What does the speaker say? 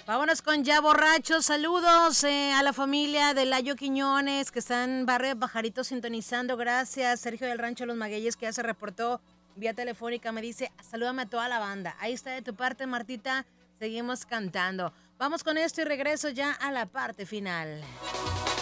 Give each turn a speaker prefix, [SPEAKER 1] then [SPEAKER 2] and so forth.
[SPEAKER 1] Vámonos con Ya Borrachos. Saludos a la familia de Layo Quiñones que está en Barrio de Pajaritos sintonizando. Gracias. Sergio del Rancho Los Magueyes que ya se reportó vía telefónica. Me dice, salúdame a toda la banda. Ahí está de tu parte, Martita. Seguimos cantando. Vamos con esto y regreso ya a la parte final.